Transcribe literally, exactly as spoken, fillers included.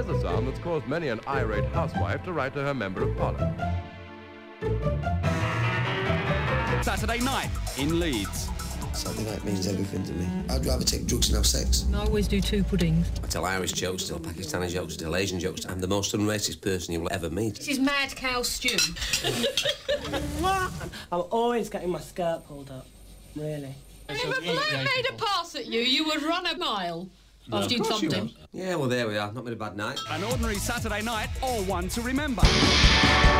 Here's a sound that's caused many an irate housewife to write to her Member of Parliament. Saturday night in Leeds. Saturday night means everything to me. I'd rather take drugs than have sex. I always do two puddings. I tell Irish jokes, tell Pakistani jokes, tell Asian jokes. I'm the most unracist person you will ever meet. This is mad cow stew. I'm always getting my skirt pulled up, really. If a bloke made a pass at you, you would run a mile after you'd thumped him. Yeah, well, there we are. Not been a bad night. An ordinary Saturday night, or one to remember.